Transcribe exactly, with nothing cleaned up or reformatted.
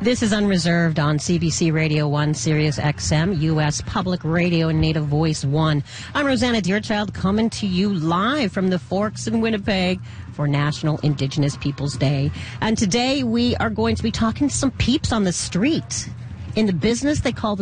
This is Unreserved on C B C Radio one, Sirius X M, U S Public Radio, and Native Voice one. I'm Rosanna Deerchild, coming to you live from the Forks in Winnipeg for National Indigenous Peoples Day. And today we are going to be talking to some peeps on the street in the business they call the